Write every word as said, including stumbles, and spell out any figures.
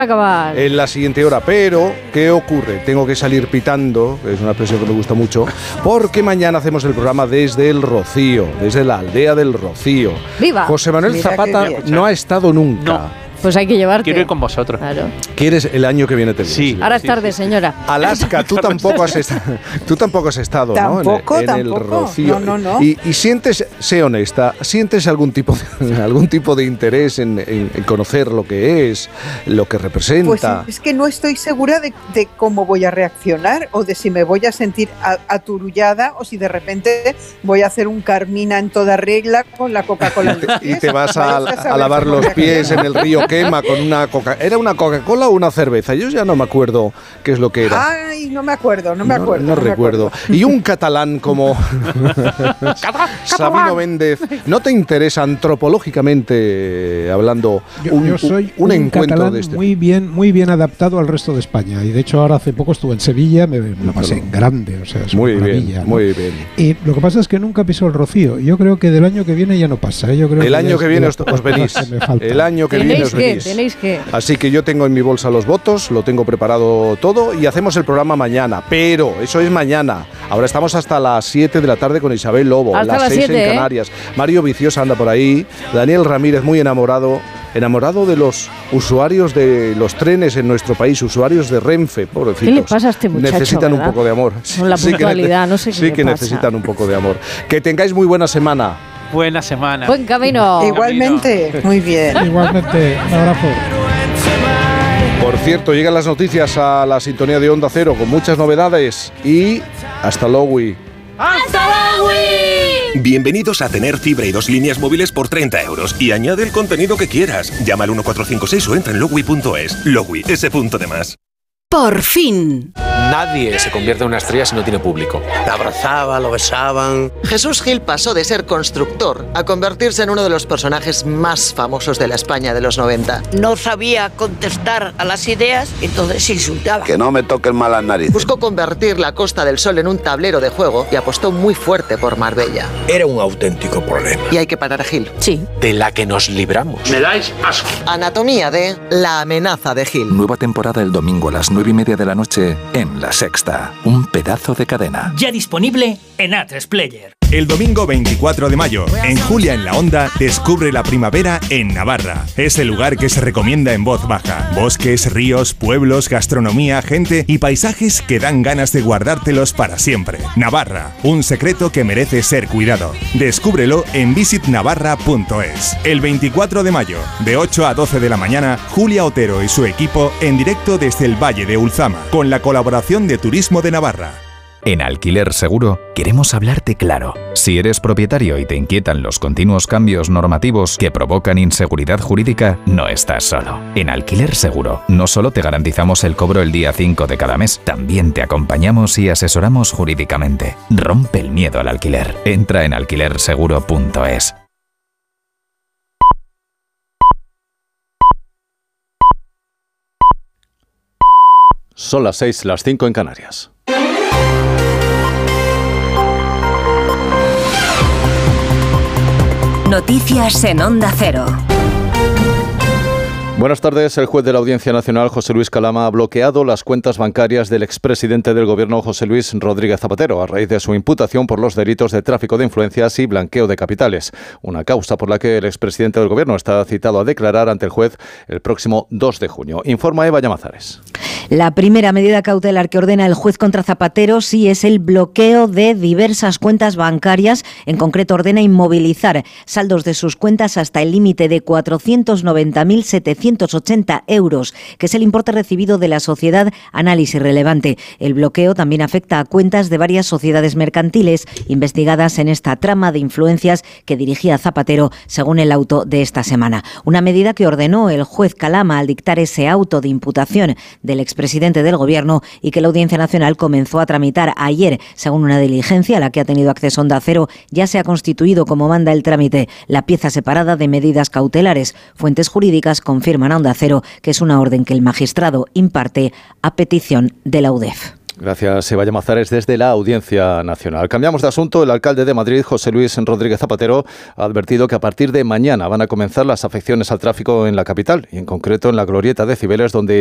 acabar en la siguiente hora. Pero, ¿qué ocurre? Tengo que salir pitando, que es una expresión que me gusta mucho, porque mañana hacemos el programa desde el Rocío, desde la aldea del Rocío. ¡Viva! José Manuel Mira Zapata no ha estado nunca. No. Pues hay que llevarte. Quiero ir con vosotros. Claro. ¿Quieres el año que viene te vienes? Sí. Ahora es sí, tarde, sí. señora. Alaska, tú tampoco has estado, tú tampoco has estado, Tampoco, ¿no? En, en el tampoco. Rocío. No, no, no. Y, y sientes, sé honesta, sientes algún tipo de, algún tipo de interés en, en, en conocer lo que es, lo que representa. Pues es que no estoy segura de, de cómo voy a reaccionar o de si me voy a sentir a, aturullada o si de repente voy a hacer un Carmina en toda regla con la Coca-Cola en los pies. Y te vas a, Vaya a saber lavar cómo los pies reaccionar. en el río Quema con una coca. ¿Era una Coca-Cola o una cerveza? Yo ya no me acuerdo qué es lo que era. Ay, no me acuerdo, no me No- acuerdo. No, me recuerdo. acuerdo. Y un catalán como Sabino Méndez, ¿no te interesa antropológicamente eh, hablando Yo, un, yo soy un, un encuentro catalán de este? muy bien, muy bien adaptado al resto de España. Y de hecho ahora hace poco estuve en Sevilla, me, me lo pasé en grande, o sea, es Muy una bien, maravilla, ¿no? muy bien. Y lo que pasa es que nunca pisó el Rocío. Yo creo que del año que viene ya no pasa. ¿eh? Yo creo El que año ya que es viene de os, las os venís. cosas que me faltan. El año que viene Tenéis os que, venís. tenéis que. Así que yo tengo en mi bolsa los votos, lo tengo preparado todo y hacemos el programa mañana. Pero eso es mañana. Ahora estamos hasta las siete de la tarde con Isabel Lobo, Hasta las las seis siete, en ¿eh? Canarias. Mario Viciosa anda por ahí. Daniel Ramírez muy enamorado. Enamorado de los usuarios de los trenes en nuestro país, usuarios de Renfe, pobrecitos. ¿Qué le pasa a este muchacho, Necesitan verdad? un poco de amor. Con la Sí que puntualidad, nece- no sé qué Sí le que pasa. necesitan un poco de amor. Que tengáis muy buena semana. Buena semana. Buen camino. Igualmente, muy bien. Igualmente, un abrazo. Por cierto, llegan las noticias a la sintonía de Onda Cero con muchas novedades y hasta luego. Bienvenidos a tener fibra y dos líneas móviles por treinta euros y añade el contenido que quieras. Llama al uno cuatro cinco seis o entra en logui punto es. Logui, ese punto de más. Por fin. Nadie se convierte en una estrella si no tiene público. Lo abrazaban, lo besaban. Jesús Gil pasó de ser constructor a convertirse en uno de los personajes más famosos de la España de los noventa. No sabía contestar a las ideas, entonces insultaba. Que no me toquen mal las narices. Buscó convertir la Costa del Sol en un tablero de juego y apostó muy fuerte por Marbella. Era un auténtico problema. Y hay que parar a Gil. Sí. De la que nos libramos. Me dais asco. Anatomía de La amenaza de Gil. Nueva temporada el domingo a las nueve y media de la noche en La Sexta. Un pedazo de cadena. Ya disponible en A tres Player. El domingo veinticuatro de mayo, en Julia en la Onda, descubre la primavera en Navarra. Es el lugar que se recomienda en voz baja. Bosques, ríos, pueblos, gastronomía, gente y paisajes que dan ganas de guardártelos para siempre. Navarra, un secreto que merece ser cuidado. Descúbrelo en visit navarra punto es. El veinticuatro de mayo, de ocho a doce de la mañana, Julia Otero y su equipo en directo desde el Valle de Ulzama, con la colaboración de Turismo de Navarra. En Alquiler Seguro queremos hablarte claro. Si eres propietario y te inquietan los continuos cambios normativos que provocan inseguridad jurídica, no estás solo. En Alquiler Seguro no solo te garantizamos el cobro el día cinco de cada mes, también te acompañamos y asesoramos jurídicamente. Rompe el miedo al alquiler. Entra en alquiler seguro punto es. Son las seis, las cinco en Canarias. Noticias en Onda Cero. Buenas tardes. El juez de la Audiencia Nacional, José Luis Calama, ha bloqueado las cuentas bancarias del expresidente del Gobierno, José Luis Rodríguez Zapatero, a raíz de su imputación por los delitos de tráfico de influencias y blanqueo de capitales. Una causa por la que el expresidente del Gobierno está citado a declarar ante el juez el próximo dos de junio. Informa Eva Llamazares. La primera medida cautelar que ordena el juez contra Zapatero sí es el bloqueo de diversas cuentas bancarias. En concreto, ordena inmovilizar saldos de sus cuentas hasta el límite de cuatrocientos noventa mil setecientos ochenta euros, que es el importe recibido de la sociedad Análisis Relevante. El bloqueo también afecta a cuentas de varias sociedades mercantiles investigadas en esta trama de influencias que dirigía Zapatero, según el auto de esta semana. Una medida que ordenó el juez Calama al dictar ese auto de imputación del expresidente del Gobierno y que la Audiencia Nacional comenzó a tramitar ayer. Según una diligencia a la que ha tenido acceso Onda Cero, ya se ha constituido, como manda el trámite, la pieza separada de medidas cautelares. Fuentes jurídicas confirman a Onda Cero que es una orden que el magistrado imparte a petición de la U D E F. Gracias, Eva Llamazares, desde la Audiencia Nacional. Cambiamos de asunto. El alcalde de Madrid, José Luis Rodríguez Zapatero, ha advertido que a partir de mañana van a comenzar las afecciones al tráfico en la capital y en concreto en la glorieta de Cibeles, donde